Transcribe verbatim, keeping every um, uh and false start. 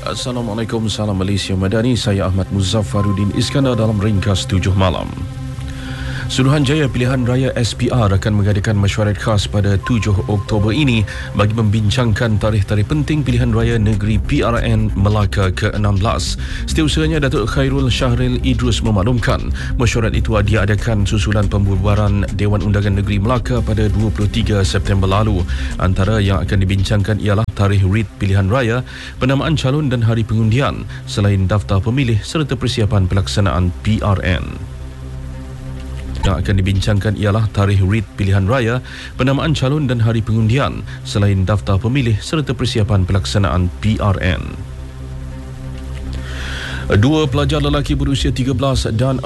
Assalamualaikum, salam Malaysia Madani. Saya Ahmad Muzaffaruddin Iskandar dalam ringkas tujuh malam. Suruhanjaya Pilihan Raya S P R akan mengadakan mesyuarat khas pada tujuh Oktober ini bagi membincangkan tarikh-tarikh penting Pilihan Raya Negeri P R N Melaka ke enam belas. Setiausaha Datuk Khairul Syahril Idrus memaklumkan mesyuarat itu diadakan susulan pembubaran Dewan Undangan Negeri Melaka pada dua puluh tiga September lalu. Antara yang akan dibincangkan ialah tarikh rit pilihan raya, penamaan calon dan hari pengundian, selain daftar pemilih serta persiapan pelaksanaan P R N. Yang akan dibincangkan ialah tarikh rit pilihan raya, penamaan calon dan hari pengundian, selain daftar pemilih serta persiapan pelaksanaan P R N. Dua pelajar lelaki berusia tiga belas dan